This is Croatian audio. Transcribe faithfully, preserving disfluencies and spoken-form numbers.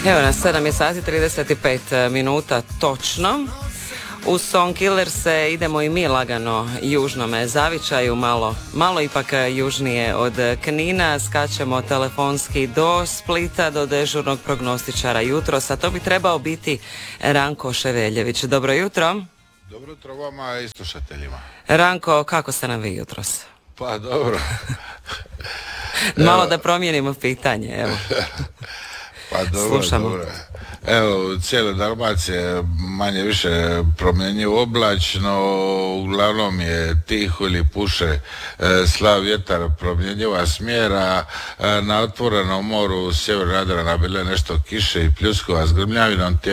Evo nas, sedam je sati trideset pet minuta točno. U Song Killers idemo i mi lagano južnome zavičaju, malo, malo ipak južnije od Knina, skačemo telefonski do Splita, do dežurnog prognostičara jutros, a to bi trebao biti Ranko Ševeljević. Dobro jutro. Dobro jutro vama i slušateljima. Ranko, kako ste nam vi jutros? Pa dobro. Malo evo da promijenimo pitanje, evo. Pa dobro, slušamo. Dobro. Evo, cijela Dalmacija je manje više promjenjivo oblačno, uglavnom je tiho ili puše e, slab vjetar, promjenjiva smjera, e, na otvorenom moru sjevernog Jadrana bile nešto kiše i pljuskova s grmljavinom, tijekom